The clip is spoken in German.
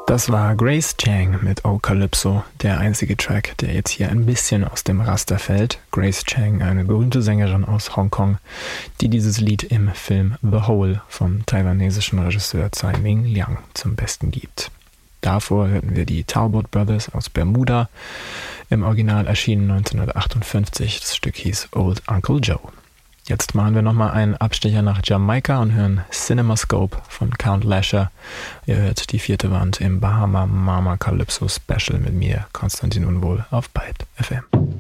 Das war Grace Chang mit Oh Calypso, der einzige Track, der jetzt hier ein bisschen aus dem Raster fällt. Grace Chang, eine berühmte Sängerin aus Hongkong, die dieses Lied im Film The Hole vom taiwanesischen Regisseur Tsai Ming Liang zum Besten gibt. Davor hörten wir die Talbot Brothers aus Bermuda, im Original erschienen 1958. Das Stück hieß Old Uncle Joe. Jetzt machen wir nochmal einen Abstecher nach Jamaika und hören CinemaScope von Count Lasher. Ihr hört die 4. Wand im Bahama Mama Calypso Special mit mir, Konstantin Unwohl, auf Byte FM.